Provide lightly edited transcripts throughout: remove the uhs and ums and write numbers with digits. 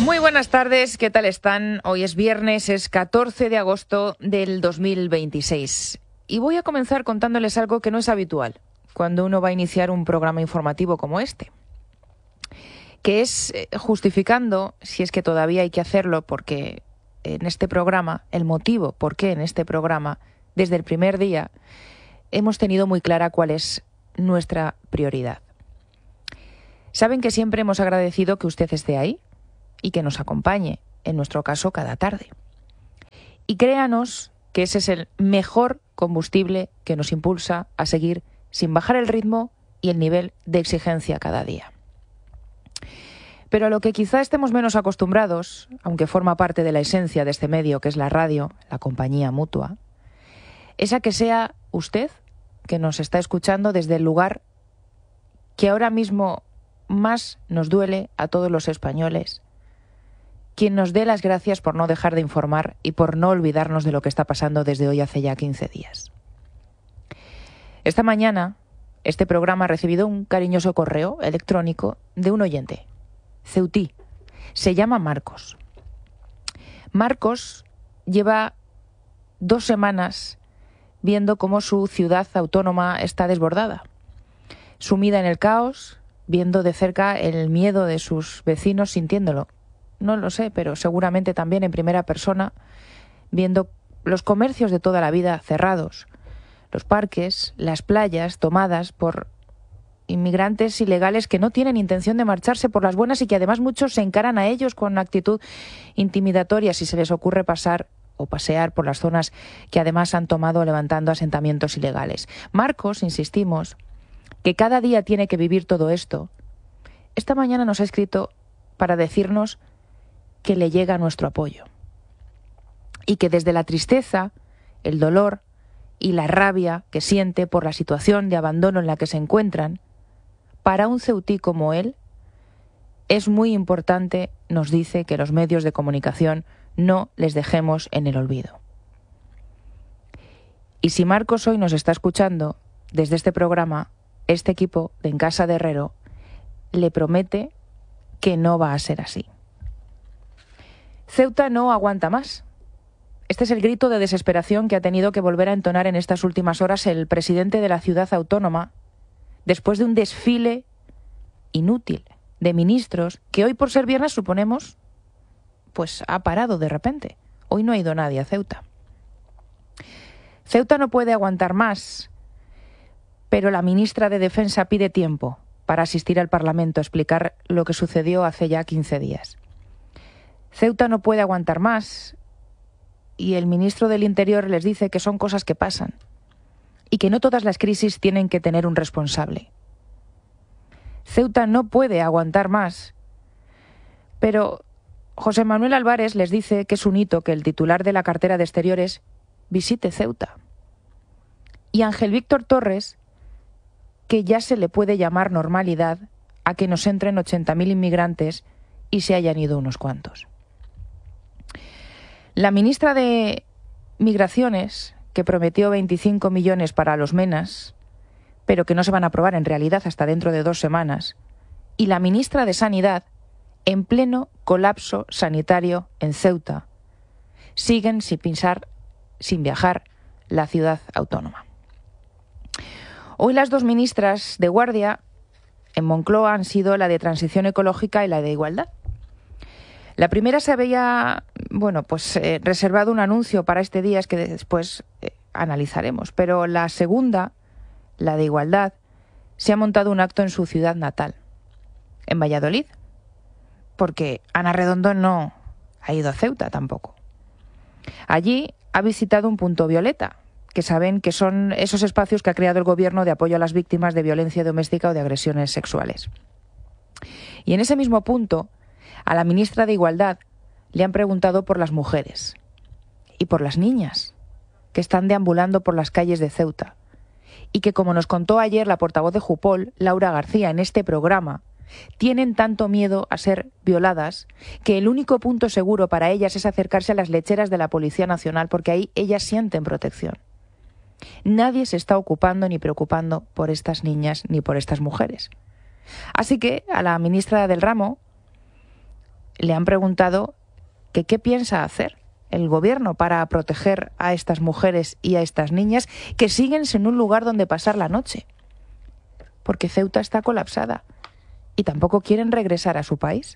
Muy buenas tardes, ¿qué tal están? Hoy es viernes, es 14 de agosto del 2026. Y voy a comenzar contándoles algo que no es habitual cuando uno va a iniciar un programa informativo como este, que es justificando, si es que todavía hay que hacerlo, porque en este programa, el motivo por qué en este programa, desde el primer día, hemos tenido muy clara cuál es nuestra prioridad. Saben que siempre hemos agradecido que usted esté ahí y que nos acompañe, en nuestro caso, cada tarde. Y créanos que ese es el mejor combustible que nos impulsa a seguir sin bajar el ritmo y el nivel de exigencia cada día. Pero a lo que quizá estemos menos acostumbrados, aunque forma parte de la esencia de este medio, que es la radio, la compañía mutua, es a que sea usted, que nos está escuchando desde el lugar que ahora mismo más nos duele a todos los españoles, quien nos dé las gracias por no dejar de informar y por no olvidarnos de lo que está pasando desde hoy hace ya 15 días. Esta mañana, este programa ha recibido un cariñoso correo electrónico de un oyente, ceutí. Se llama Marcos. Marcos lleva 2 semanas viendo cómo su ciudad autónoma está desbordada, sumida en el caos, viendo de cerca el miedo de sus vecinos, sintiéndolo. No lo sé, pero seguramente también en primera persona, viendo los comercios de toda la vida cerrados, los parques, las playas tomadas por inmigrantes ilegales que no tienen intención de marcharse por las buenas y que además muchos se encaran a ellos con actitud intimidatoria si se les ocurre pasar o pasear por las zonas que además han tomado levantando asentamientos ilegales. Marcos, insistimos, que cada día tiene que vivir todo esto, esta mañana nos ha escrito para decirnos que le llega nuestro apoyo y que desde la tristeza, el dolor y la rabia que siente por la situación de abandono en la que se encuentran, para un ceutí como él, es muy importante, nos dice, que los medios de comunicación no les dejemos en el olvido. Y si Marcos hoy nos está escuchando desde este programa, este equipo de En Casa de Herrero le promete que no va a ser así. Ceuta no aguanta más. Este es el grito de desesperación que ha tenido que volver a entonar en estas últimas horas el presidente de la ciudad autónoma, después de un desfile inútil de ministros que hoy, por ser viernes, suponemos, pues ha parado de repente. Hoy no ha ido nadie a Ceuta. Ceuta no puede aguantar más, pero la ministra de Defensa pide tiempo para asistir al Parlamento a explicar lo que sucedió hace ya 15 días. Ceuta no puede aguantar más y el ministro del Interior les dice que son cosas que pasan y que no todas las crisis tienen que tener un responsable. Ceuta no puede aguantar más, pero José Manuel Álvarez les dice que es un hito que el titular de la cartera de Exteriores visite Ceuta. Y Ángel Víctor Torres, que ya se le puede llamar normalidad a que nos entren 80.000 inmigrantes y se hayan ido unos cuantos. La ministra de Migraciones, que prometió 25 millones para los MENAS, pero que no se van a aprobar en realidad hasta dentro de 2 semanas, y la ministra de Sanidad, en pleno colapso sanitario en Ceuta, siguen sin pisar, sin viajar, la ciudad autónoma. Hoy las 2 ministras de guardia en Moncloa han sido la de Transición Ecológica y la de Igualdad. La primera se había, reservado un anuncio para este día, es que después analizaremos, pero la segunda, la de Igualdad, se ha montado un acto en su ciudad natal, en Valladolid, porque Ana Redondo no ha ido a Ceuta tampoco. Allí ha visitado un punto violeta, que saben que son esos espacios que ha creado el gobierno de apoyo a las víctimas de violencia doméstica o de agresiones sexuales. Y en ese mismo punto, a la ministra de Igualdad le han preguntado por las mujeres y por las niñas que están deambulando por las calles de Ceuta y que, como nos contó ayer la portavoz de Jupol, Laura García, en este programa, tienen tanto miedo a ser violadas que el único punto seguro para ellas es acercarse a las lecheras de la Policía Nacional, porque ahí ellas sienten protección. Nadie se está ocupando ni preocupando por estas niñas ni por estas mujeres. Así que a la ministra del ramo le han preguntado que qué piensa hacer el gobierno para proteger a estas mujeres y a estas niñas que siguen sin un lugar donde pasar la noche. Porque Ceuta está colapsada y tampoco quieren regresar a su país.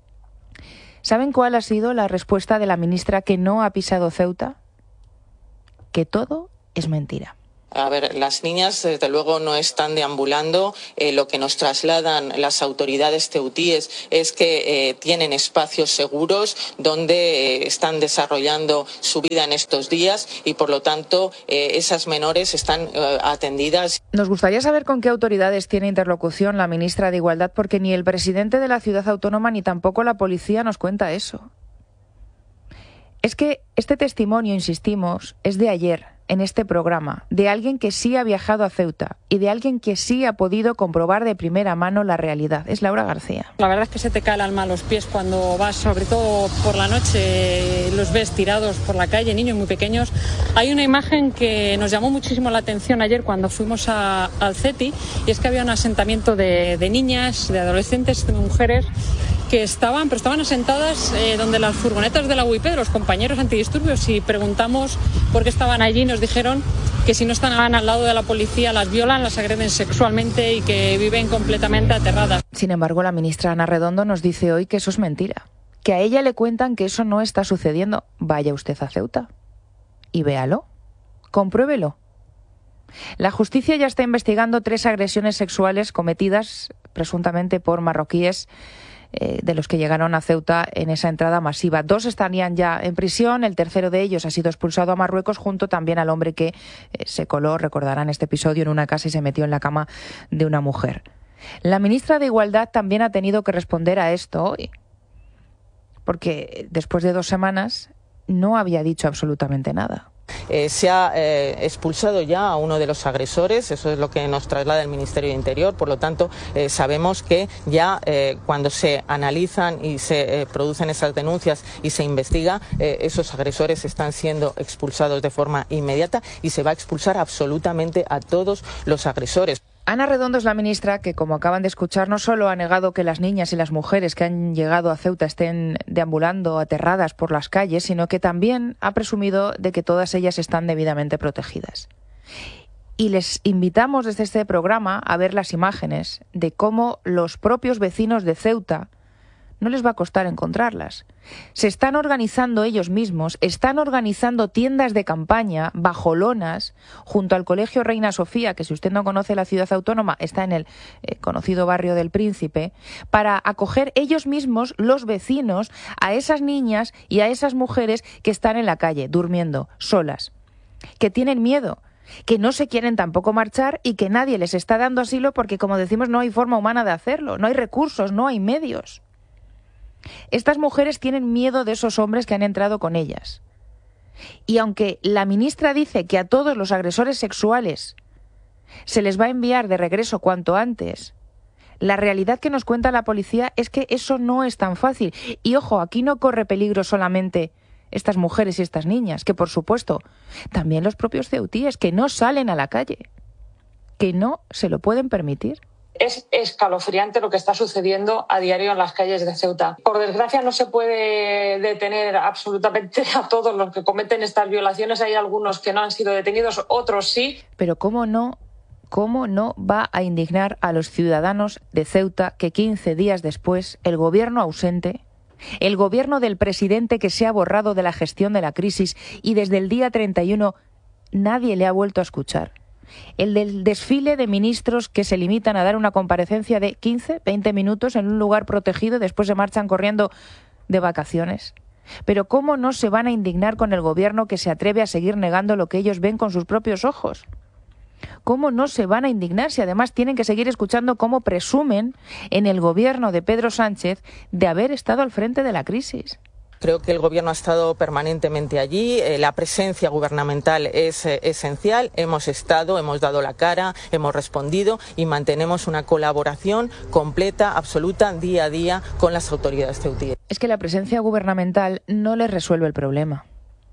¿Saben cuál ha sido la respuesta de la ministra que no ha pisado Ceuta? Que todo es mentira. A ver, las niñas desde luego no están deambulando. Lo que nos trasladan las autoridades ceutíes es que tienen espacios seguros donde están desarrollando su vida en estos días y por lo tanto esas menores están atendidas. Nos gustaría saber con qué autoridades tiene interlocución la ministra de Igualdad, porque ni el presidente de la ciudad autónoma ni tampoco la policía nos cuenta eso. Es que este testimonio, insistimos, es de ayer, en este programa, de alguien que sí ha viajado a Ceuta y de alguien que sí ha podido comprobar de primera mano la realidad. Es Laura García. La verdad es que se te cae el alma a los pies cuando vas, sobre todo por la noche, los ves tirados por la calle, niños muy pequeños. Hay una imagen que nos llamó muchísimo la atención ayer cuando fuimos al CETI, y es que había un asentamiento de niñas, de adolescentes, de mujeres que estaban asentadas donde las furgonetas de la UIP, de los compañeros antidisturbios, y preguntamos por qué estaban allí. Nos dijeron que si no están al lado de la policía las violan, las agreden sexualmente y que viven completamente aterradas. Sin embargo, la ministra Ana Redondo nos dice hoy que eso es mentira, que a ella le cuentan que eso no está sucediendo. Vaya usted a Ceuta y véalo, compruébelo. La justicia ya está investigando 3 agresiones sexuales cometidas presuntamente por marroquíes de los que llegaron a Ceuta en esa entrada masiva. 2 estarían ya en prisión, el tercero de ellos ha sido expulsado a Marruecos, junto también al hombre que se coló, recordarán este episodio, en una casa y se metió en la cama de una mujer. La ministra de Igualdad también ha tenido que responder a esto hoy, porque después de 2 semanas no había dicho absolutamente nada. Se ha expulsado ya a uno de los agresores, eso es lo que nos traslada el Ministerio de Interior, por lo tanto sabemos que ya cuando se analizan y se producen esas denuncias y se investiga, esos agresores están siendo expulsados de forma inmediata y se va a expulsar absolutamente a todos los agresores. Ana Redondo es la ministra que, como acaban de escuchar, no solo ha negado que las niñas y las mujeres que han llegado a Ceuta estén deambulando aterradas por las calles, sino que también ha presumido de que todas ellas están debidamente protegidas. Y les invitamos desde este programa a ver las imágenes de cómo los propios vecinos de Ceuta no les va a costar encontrarlas. Se están organizando ellos mismos, están organizando tiendas de campaña bajo lonas junto al Colegio Reina Sofía, que si usted no conoce la ciudad autónoma, está en el conocido barrio del Príncipe, para acoger ellos mismos, los vecinos, a esas niñas y a esas mujeres que están en la calle, durmiendo, solas, que tienen miedo, que no se quieren tampoco marchar y que nadie les está dando asilo porque, como decimos, no hay forma humana de hacerlo, no hay recursos, no hay medios. Estas mujeres tienen miedo de esos hombres que han entrado con ellas. Y aunque la ministra dice que a todos los agresores sexuales se les va a enviar de regreso cuanto antes, la realidad que nos cuenta la policía es que eso no es tan fácil. Y ojo, aquí no corre peligro solamente estas mujeres y estas niñas, que por supuesto, también los propios ceutíes que no salen a la calle, que no se lo pueden permitir. Es escalofriante lo que está sucediendo a diario en las calles de Ceuta. Por desgracia no se puede detener absolutamente a todos los que cometen estas violaciones. Hay algunos que no han sido detenidos, otros sí. Pero ¿cómo no va a indignar a los ciudadanos de Ceuta que 15 días después el gobierno ausente, el gobierno del presidente que se ha borrado de la gestión de la crisis y desde el día 31 nadie le ha vuelto a escuchar? El del desfile de ministros que se limitan a dar una comparecencia de 15, 20 minutos en un lugar protegido y después se marchan corriendo de vacaciones. Pero ¿cómo no se van a indignar con el gobierno que se atreve a seguir negando lo que ellos ven con sus propios ojos? ¿Cómo no se van a indignar si además tienen que seguir escuchando cómo presumen en el gobierno de Pedro Sánchez de haber estado al frente de la crisis? Creo que el Gobierno ha estado permanentemente allí, la presencia gubernamental es esencial, hemos dado la cara, hemos respondido y mantenemos una colaboración completa, absoluta, día a día con las autoridades ceutíes. Es que la presencia gubernamental no les resuelve el problema.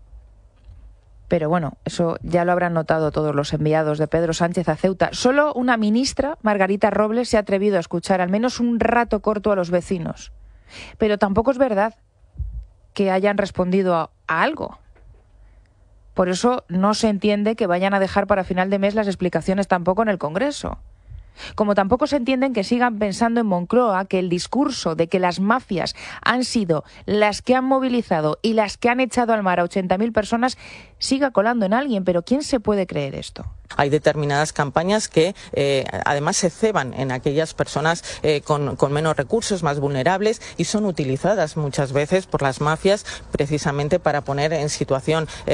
Pero bueno, eso ya lo habrán notado todos los enviados de Pedro Sánchez a Ceuta. Solo una ministra, Margarita Robles, se ha atrevido a escuchar al menos un rato corto a los vecinos. Pero tampoco es verdad que hayan respondido a algo. Por eso no se entiende que vayan a dejar para final de mes las explicaciones tampoco en el Congreso. Como tampoco se entienden que sigan pensando en Moncloa que el discurso de que las mafias han sido las que han movilizado y las que han echado al mar a 80.000 personas siga colando en alguien. Pero ¿quién se puede creer esto? Hay determinadas campañas que además se ceban en aquellas personas con menos recursos, más vulnerables, y son utilizadas muchas veces por las mafias precisamente para poner en situación